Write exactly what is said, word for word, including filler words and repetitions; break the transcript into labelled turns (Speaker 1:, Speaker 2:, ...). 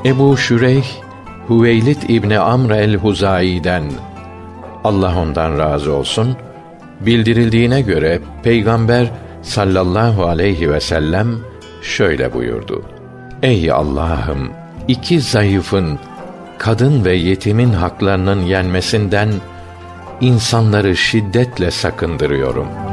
Speaker 1: Ebu Şüreyh Hüveylid İbni Amr el-Huzai'den, Allah ondan razı olsun, bildirildiğine göre Peygamber sallallahu aleyhi ve sellem şöyle buyurdu: Ey Allah'ım, iki zayıfın, kadın ve yetimin haklarının yenmesinden insanları şiddetle sakındırıyorum.